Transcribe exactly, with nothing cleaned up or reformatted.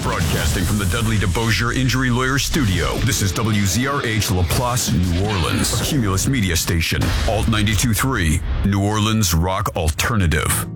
Broadcasting from the Dudley DeBosier Injury Lawyer Studio, this is W Z R H LaPlace, New Orleans, a Cumulus media station, Alt ninety-two point three, New Orleans Rock Alternative.